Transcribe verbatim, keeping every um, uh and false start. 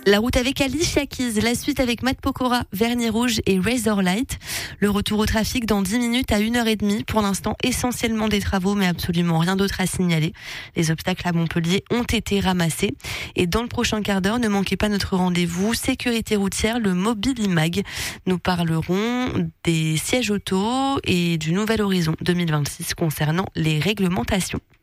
La route avec Alicia Keys, la suite avec Matt Pokora, Vernis Rouge et Razorlight. Le retour au trafic dans dix minutes à une heure trente. Pour l'instant, essentiellement des travaux, mais absolument rien d'autre à signaler. Les obstacles à Montpellier ont été ramassés. Et dans le prochain quart d'heure, ne manquez pas notre rendez-vous sécurité routière, le Mobilimag. Nous parlerons des sièges auto et du Nouvel Horizon deux mille vingt-six concernant les réglementations.